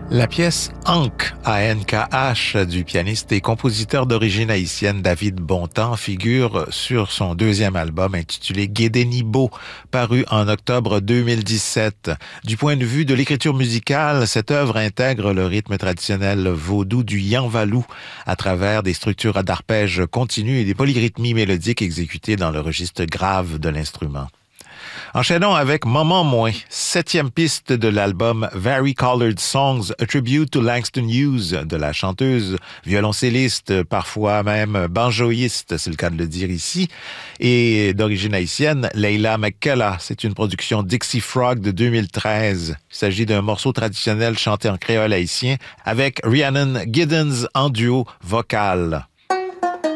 La pièce Ankh, A-N-K-H, du pianiste et compositeur d'origine haïtienne David Bontemps figure sur son deuxième album intitulé Guédénibo, paru en octobre 2017. Du point de vue de l'écriture musicale, cette œuvre intègre le rythme traditionnel vaudou du yanvalou à travers des structures d'arpèges continus et des polyrythmies mélodiques exécutées dans le registre grave de l'instrument. Enchaînons avec Moment Moins, septième piste de l'album Vari-Colored Songs, A Tribute to Langston Hughes, de la chanteuse, violoncelliste, parfois même banjoïste, c'est le cas de le dire ici, et d'origine haïtienne, Leila McKellar. C'est une production Dixie Frog de 2013. Il s'agit d'un morceau traditionnel chanté en créole haïtien avec Rhiannon Giddens en duo vocal.